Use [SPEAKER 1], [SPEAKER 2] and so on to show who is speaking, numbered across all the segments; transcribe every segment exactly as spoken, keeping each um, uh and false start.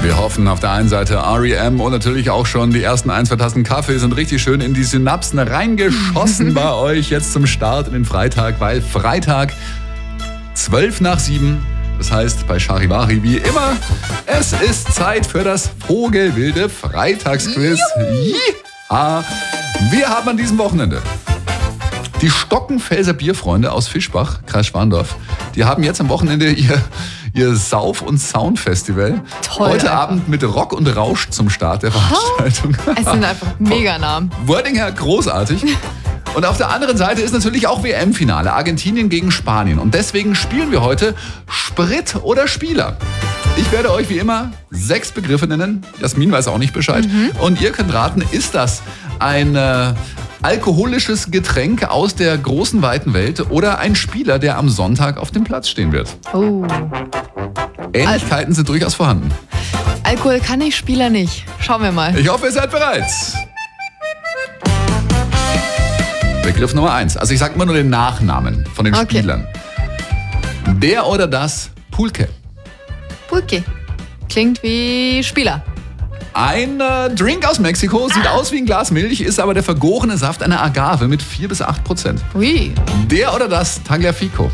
[SPEAKER 1] Wir hoffen auf der einen Seite R E M und natürlich auch schon die ersten ein, zwei Tassen Kaffee sind richtig schön in die Synapsen reingeschossen bei euch jetzt zum Start in den Freitag, weil Freitag zwölf nach sieben, das heißt bei Charivari wie immer, es ist Zeit für das vogelwilde Freitagsquiz. Ja. Wir haben an diesem Wochenende die Stockenfelser Bierfreunde aus Fischbach, Kreis Schwandorf. Die haben jetzt am Wochenende ihr, ihr Sauf- und Soundfestival.
[SPEAKER 2] Toll,
[SPEAKER 1] Heute
[SPEAKER 2] einfach.
[SPEAKER 1] Abend mit Rock und Rausch zum Start der Veranstaltung.
[SPEAKER 2] Es sind einfach Meganamen.
[SPEAKER 1] Wordinger, großartig. Und auf der anderen Seite ist natürlich auch W M-Finale. Argentinien gegen Spanien. Und deswegen spielen wir heute Sprit oder Spieler. Ich werde euch wie immer sechs Begriffe nennen. Jasmin weiß auch nicht Bescheid. Mhm. Und ihr könnt raten, ist das ein äh, alkoholisches Getränk aus der großen, weiten Welt oder ein Spieler, der am Sonntag auf dem Platz stehen wird?
[SPEAKER 2] Oh.
[SPEAKER 1] Ähnlichkeiten sind durchaus vorhanden.
[SPEAKER 2] Alkohol kann ich, Spieler nicht. Schauen wir mal.
[SPEAKER 1] Ich hoffe, ihr seid bereit. Begriff Nummer eins. Also ich sage immer nur den Nachnamen von den
[SPEAKER 2] Okay.
[SPEAKER 1] Spielern. Der oder das Pulque.
[SPEAKER 2] Pulque. Klingt wie Spieler.
[SPEAKER 1] Ein äh, Drink aus Mexiko, sieht aus wie ein Glas Milch, ist aber der vergorene Saft einer Agave mit vier bis acht Prozent.
[SPEAKER 2] Ui.
[SPEAKER 1] Der oder das Tagliafico.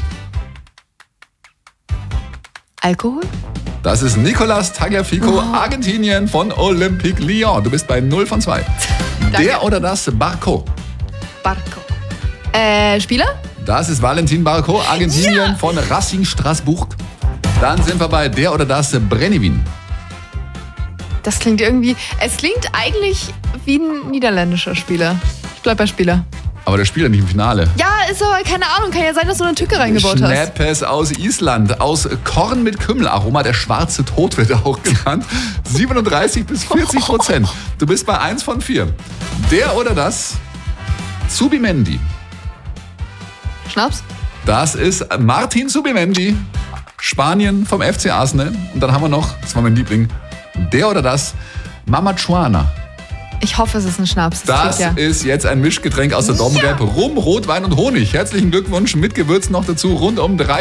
[SPEAKER 2] Alkohol?
[SPEAKER 1] Das ist Nicolas Tagliafico,
[SPEAKER 2] Oh.
[SPEAKER 1] Argentinien von Olympique Lyon. Du bist bei null von zwei.
[SPEAKER 2] Danke.
[SPEAKER 1] Der oder das Barco.
[SPEAKER 2] Barco. Äh, Spieler?
[SPEAKER 1] Das ist Valentin Barco, Argentinien
[SPEAKER 2] Ja.
[SPEAKER 1] von Racing Straßburg. Dann sind wir bei der oder das Brennivin.
[SPEAKER 2] Das klingt irgendwie... Es klingt eigentlich wie ein niederländischer Spieler. Ich bleib bei Spieler.
[SPEAKER 1] Aber der Spieler nicht im Finale.
[SPEAKER 2] Ja, ist aber keine Ahnung. Kann ja sein, dass du eine Tücke reingebaut hast.
[SPEAKER 1] Schneppes aus Island, aus Korn mit Kümmelaroma, der schwarze Tod wird auch genannt. siebenunddreißig bis vierzig Prozent. Du bist bei eins von vier. Der oder das Zubimendi.
[SPEAKER 2] Schnaps?
[SPEAKER 1] Das ist Martin Zubimendi, Spanien vom F C Arsenal. Und dann haben wir noch, das war mein Liebling, der oder das Mamachuana.
[SPEAKER 2] Ich hoffe, es ist ein Schnaps.
[SPEAKER 1] Das
[SPEAKER 2] klingt ja.
[SPEAKER 1] ist jetzt ein Mischgetränk aus der Domrep. Rum, Rotwein und Honig. Herzlichen Glückwunsch mit Gewürzen noch dazu. Rund um drei